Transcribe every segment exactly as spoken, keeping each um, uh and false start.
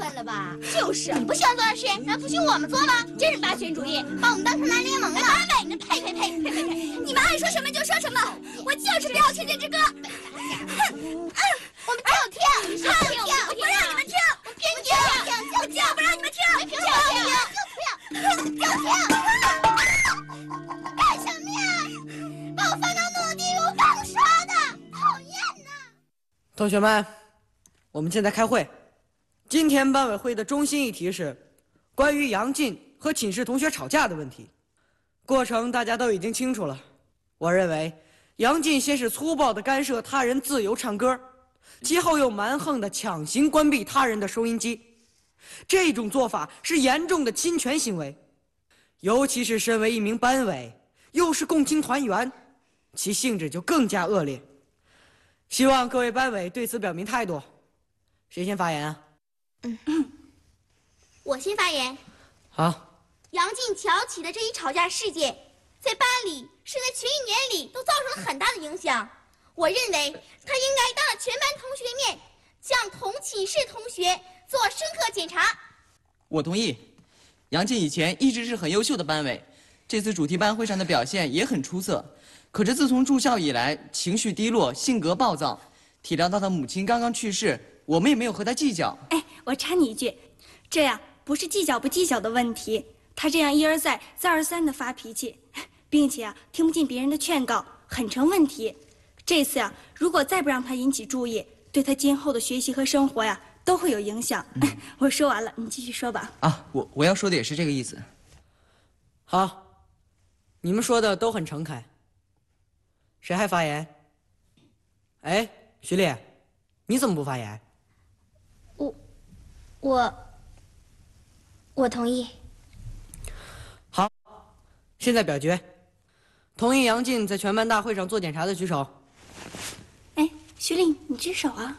干了吧？就是，你不喜欢做的事，难不许我们做吗？真是霸权主义，把我们当成蓝联盟了。班委，你呸呸呸呸呸呸！你们爱说什么就说什么，我就是不要听这支歌。哼，嗯，我们就听，就听，我不让你们听，我偏听，就听，不让你们听，就听，就听，就听。干什么呀？把我放到怒地，我放说的，讨厌呐！ 同学们，我们现在开会。今天班委会的中心议题是关于杨进和寝室同学吵架的问题。过程大家都已经清楚了。我认为，杨进先是粗暴地干涉他人自由唱歌，其后又蛮横地强行关闭他人的收音机。这种做法是严重的侵权行为，尤其是身为一名班委，又是共青团员，其性质就更加恶劣。希望各位班委对此表明态度。谁先发言啊？ 嗯，我先发言。 好。 杨进挑起的这一吵架事件，在班里甚至全一年里都造成了很大的影响。我认为他应该当着全班同学面，向同寝室同学做深刻检查。 我同意。杨进以前一直是很优秀的班委，这次主题班会上的表现也很出色。可是自从住校以来，情绪低落，性格暴躁。体谅到他母亲刚刚去世，我们也没有和他计较。 哎，我插你一句，这样不是计较不计较的问题，他这样一而再、再而三的发脾气，并且啊听不进别人的劝告，很成问题。这次啊，如果再不让他引起注意，对他今后的学习和生活呀都会有影响。嗯、我说完了，你继续说吧。 啊，我我要说的也是这个意思。 好，你们说的都很诚恳。谁还发言？哎，徐丽，你怎么不发言？ 我，我，我同意。 好，现在表决，同意杨进在全班大会上做检查的举手。 哎，徐丽，你举手啊。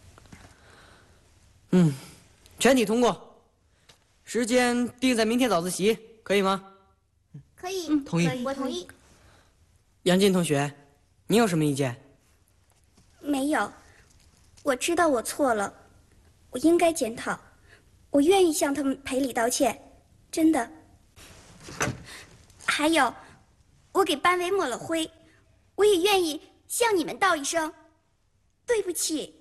嗯，全体通过。时间定在明天早自习，可以吗？ 可以， 嗯，同意。 我同意。 杨进同学，你有什么意见？ 没有，我知道我错了，我应该检讨，我愿意向他们赔礼道歉，真的。还有，我给班委抹了灰，我也愿意向你们道一声对不起。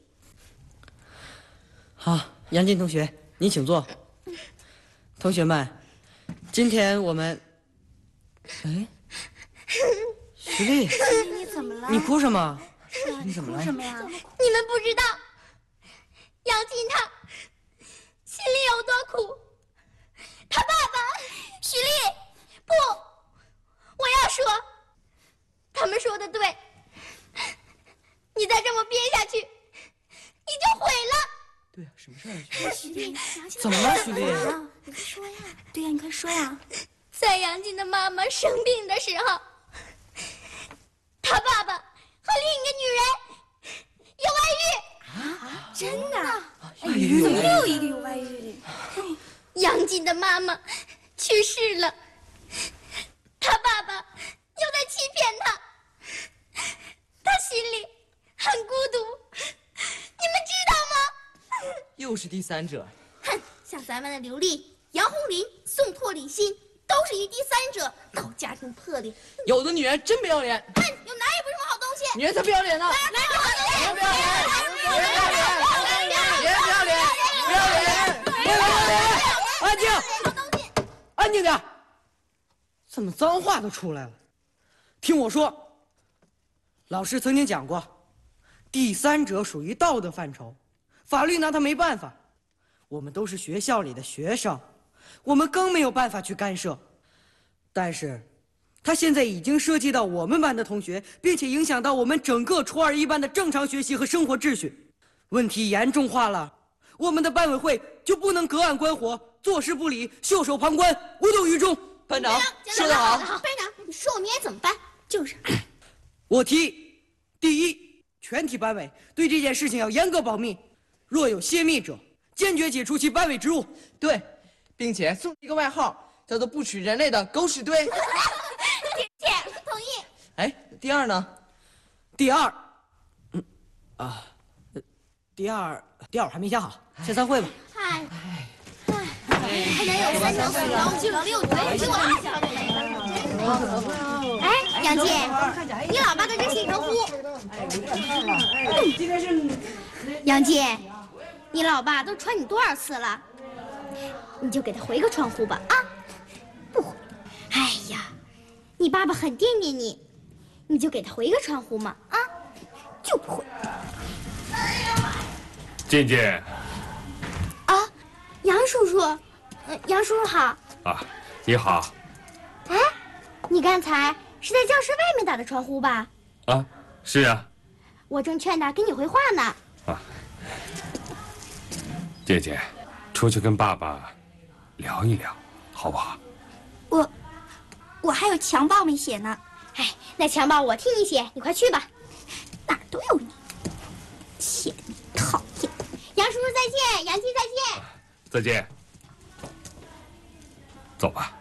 好，杨进同学，你请坐。同学们，今天我们，哎，徐丽， 你怎么了？ 你哭什么？ 你怎么了？哭什么呀？ 你们不知道，杨进他心里有多苦。他爸爸，徐丽，不，我要说，他们说的对，你再这么憋下去，你就毁了。 对呀、啊，什么事儿？ 徐丽， 怎么了，徐丽？ 你快说呀！对呀，你快说呀！ 在杨进的妈妈生病的时候，他爸爸和另一个女人有外遇。 啊，真的？ 哎呦， 怎么又一个有外遇的？ 杨进的妈妈去世了，他爸爸又在欺骗他，他心里很孤独，你们知道吗？ 又是第三者。 哼，像咱们的刘丽、杨红林、宋拓、李欣，都是一第三者，搞家庭破裂。 有的女人真不要脸。 哼，有哪也不是什么好东西。 女人才不要脸呢！ 哪有好东西？ 不要脸！不要脸！不要脸！不要脸！不要脸！ 安静！安静点！怎么脏话都出来了？听我说，老师曾经讲过，第三者属于道德范畴，法律拿他没办法。我们都是学校里的学生，我们更没有办法去干涉。但是，他现在已经涉及到我们班的同学，并且影响到我们整个初二一班的正常学习和生活秩序，问题严重化了。我们的班委会就不能隔岸观火，坐视不理，袖手旁观，无动于衷。 班长说得好。 班长，你说我们应该怎么办？ 就是， 我提议，第一，全体班委对这件事情要严格保密，若有泄密者，坚决解除其班委职务。 对，并且送一个外号，叫做不取人类的狗屎堆。 姐，同意。 哎，第二呢？ 第二，嗯，啊，第二，第二我还没想好，先散会吧。 哎哎，还能有三张四张九张六堆，结果二条都没了。哎，杨进，你老爸的这是一条呼。杨进，你老爸都传你多少次了？你就给他回个窗户吧，啊！不回。哎呀，你爸爸很惦念你，你就给他回个窗户嘛，啊！就不回。 健健。 啊，杨叔叔，呃，杨叔叔好。 啊，你好。 哎，你刚才是在教室外面打的窗户吧？ 啊，是啊。 我正劝他跟你回话呢。 啊，健健，出去跟爸爸聊一聊，好不好？ 我，我还有强报没写呢。 哎，那强报我替你写，你快去吧。 哪儿都有你，欠你讨厌。 杨叔叔再见，杨记再见。 再见。走吧。